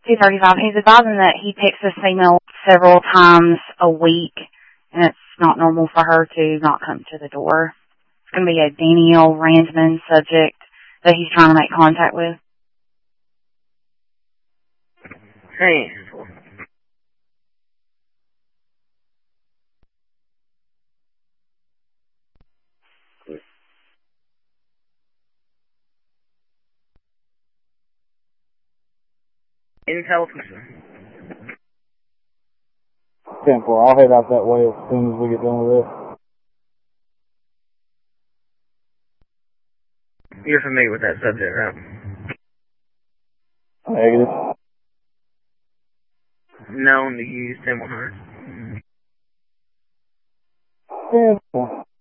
235. He's advising that he picks this female several times a week, and it's not normal for her to not come to the door. It's going to be a Danielle Ransman subject that he's trying to make contact with. Hey. Intel. 10-4. I'll head out that way as soon as we get done with this. You're familiar with that subject, right? Negative. Known to use 10-100. 10-4.